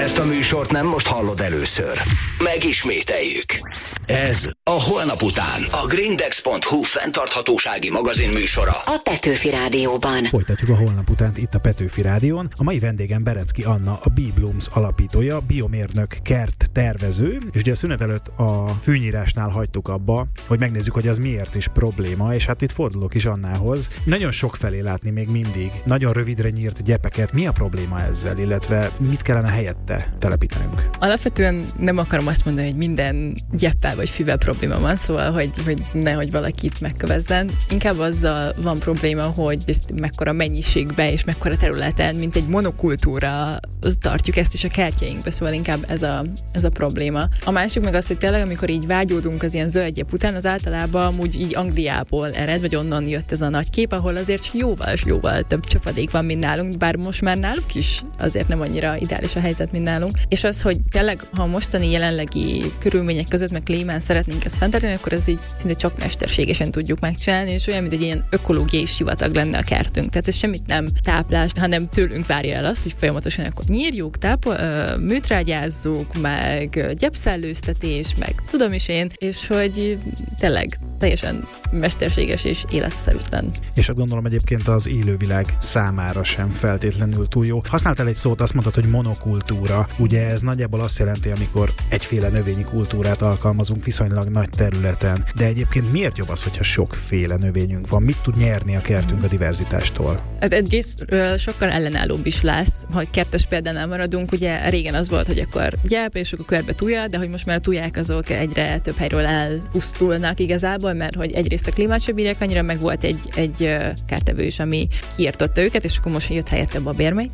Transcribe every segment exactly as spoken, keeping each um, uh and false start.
Ezt a műsort nem most hallod először. Megismételjük. Ez a Holnap után. A grindex pont hu fenntarthatósági magazin műsora. A Petőfi Rádióban. Folytatjuk a Holnap utánt itt a Petőfi Rádión. A mai vendégem Berecki Anna, a B-Blooms alapítója, biomérnök, kert tervező, és ugye a szünet előtt a fűnyírásnál hagytuk abba, hogy megnézzük, hogy az miért is probléma, és hát itt fordulok is Annához. Nagyon sok felé látni még mindig nagyon rövidre nyírt gyepeket. Mi a probléma ezzel, illetve mit kellene helyette telepítenünk? Alapvetően nem akarom azt mondani, hogy minden gyeppel vagy fűvel probléma van, szóval, hogy, hogy nehogy valakit megkövezzen. Inkább azzal van probléma, hogy ezt mekkora mennyiségbe és mekkora területen, mint egy monokultúra tartjuk ezt is a kertjeinkbe, szóval inkább ez a, ez a probléma. A másik meg az, hogy tényleg, amikor így vágyódunk az ilyen zöld gyep után, az általában amúgy így Angliából ered, vagy onnan jött ez a nagy kép, ahol azért jóval, jóval több csapadék van, mint nálunk, bár most már náluk is azért nem annyira ideális a helyzet, mint nálunk. És az, hogy tényleg, ha mostani jelenlegi körülmények között, meg klímán szeretnénk ezt fenntartani, akkor ez így szinte csak mesterségesen tudjuk megcsinálni, és olyan, mint egy ilyen ökológiai sivatag lenne a kertünk. Tehát ez semmit nem táplás, hanem tőlünk várja el azt, hogy folyamatosan akkor nyírjuk, tápol, műtrágyázzuk, meg gyepszellőztetés, meg tudom is én, és hogy tényleg teljesen mesterséges és életszerűtlen. És azt gondolom egyébként az élővilág számára sem feltétlenül túl jó. Használtál egy szót, azt mondtad, hogy monokultúra. Ugye ez nagyjából azt jelenti, amikor egyféle növényi kultúrát alkalmazunk viszonylag nagy területen. De egyébként miért jobb az, hogyha sokféle növényünk van? Mit tud nyerni a kertünk a diverzitástól? Hát egyrészt sokkal ellenállóbb is lesz. Ha kertes példánál maradunk, ugye régen az volt, hogy akkor gyep, és akkor körbe tuja, de hogy most már a tuják azok egyre több helyről elpusztulnak igazából, mert hogy egyrészt a klímát sem bírják annyira, meg volt egy, egy kártevő is, ami kiirtotta őket, és akkor most jött helyette a bérmegy.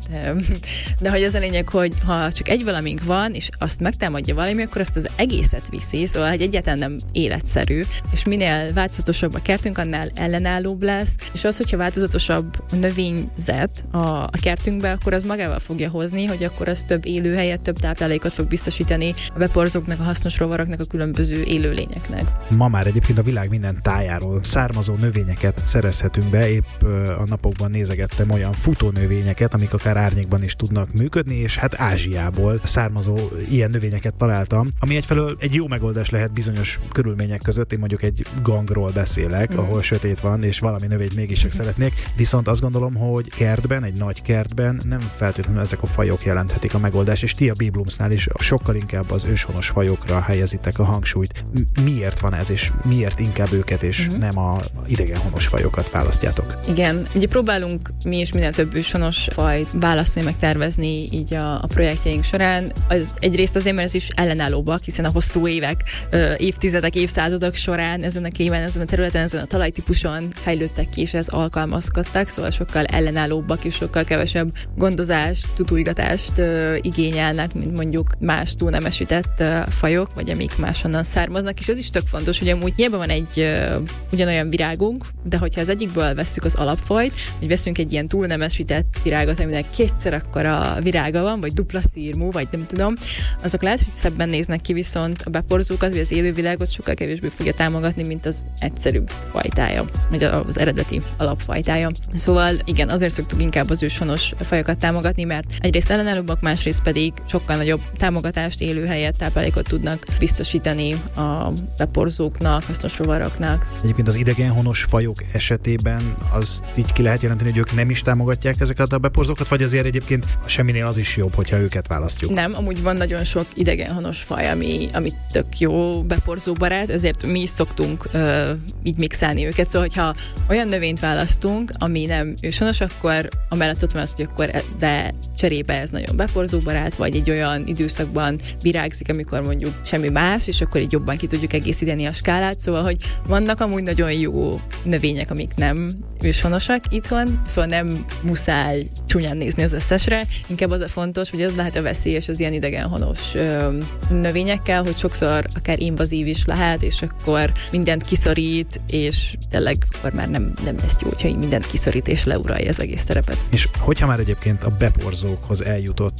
De hogy az a lényeg, hogy ha csak egy valamink van, és azt megtámadja valami, akkor azt az egészet viszi, szóval hogy egyáltalán nem életszerű, és minél változatosabb a kertünk, annál ellenállóbb lesz, és az, hogyha változatosabb a növényzet a, a kertünkbe, akkor az magával fogja hozni, hogy akkor az több élőhelyet, több táplálékot fog biztosítani a beporzóknak, a hasznos rovaroknak, a különböző élőlényeknek. Ma már egyébként a világ minden tájáról származó növényeket szerezhetünk be. Épp a napokban nézegettem olyan futónövényeket, amik akár árnyékban is tudnak működni, és hát Ázsiából származó ilyen növényeket találtam, ami egyfelől egy jó megoldás lehet bizonyos körülmények között. Én mondjuk egy gangról beszélek, mm. ahol sötét van, és valami növényt mégis csak szeretnék, viszont azt gondolom, hogy kertben, egy nagy kertben nem feltétlenül ezek a fajok jelenthetik a megoldást, és ti a B-Bloomsnál is sokkal inkább az őshonos fajokra helyezitek a hangsúlyt. Miért van ez, és miért inkább őket, és mm-hmm. nem a idegenhonos fajokat választjátok? Igen, ugye próbálunk mi is minél több őshonos fajt választani, meg tervezni így a, a projektjeink során. Az egyrészt azért, mert ez is ellenállóbbak, hiszen a hosszú évek, évtizedek, évszázadok során ezen a klímán, ezen a területen, ezen a talajtípuson fejlődtek ki, és ez alkalmazkodtak, szóval sokkal ellenállóbbak, és sokkal kevesebb gondozást, tutújgatást uh, igényelnek, mint mondjuk más túlnemesített uh, fajok, vagy amik máshonnan származnak, és ez is tök fontos, hogy amúgy nyilván van egy uh, ugyanolyan virágunk, de hogyha az egyikből vesszük az alapfajt, vagy veszünk egy ilyen túlnemesített virágot, aminek kétszer akkora virága van, vagy dupla szírmú, vagy nem tudom, azok lehet, hogy szebben néznek ki, viszont a beporzókat, vagy az élővilágot sokkal kevésbé fogja támogatni, mint az egyszerűbb fajtája, vagy az eredeti alapfajtája. Szóval igen, azért szoktuk inkább az őshonos fajokat támogatni, mert egyrészt ellenállóbbak, másrészt pedig sokkal nagyobb támogatást, élőhelyet, táplálékot tudnak biztosítani a beporzóknak, hasznos rovaroknak. Egyébként az idegenhonos fajok esetében azt így ki lehet jelenteni, hogy ők nem is támogatják ezeket a beporzókat, vagy azért egyébként semminél az is jobb, hogyha őket választjuk? Nem, amúgy van nagyon sok idegenhonos faj, ami, ami tök jó beporzóbarát, ezért mi is szoktunk uh, így mixálni őket, szóval hogyha olyan növényt választunk, ami nem őshonos, akkor amellett ott van az, hogy akkor de cserébe ez nagyon beporzóbarát, vagy egy olyan időszakban virágzik, amikor mondjuk semmi más, és akkor így jobban ki tudjuk egészíteni a skálát, szóval hogy vannak amúgy nagyon jó növények, amik nem őshonosak itthon, szóval nem muszáj csúnyán nézni az összesre, inkább az a fontos, hogy az lehet a veszélyes az ilyen idegenhonos ö, növényekkel, hogy sokszor akár invazív is lehet, és akkor mindent kiszorít, és tényleg akkor már nem, nem lesz jó, hogyha mindent kiszorít és leuralja az egész terepet. És hogyha már egyébként a beporzókhoz eljutott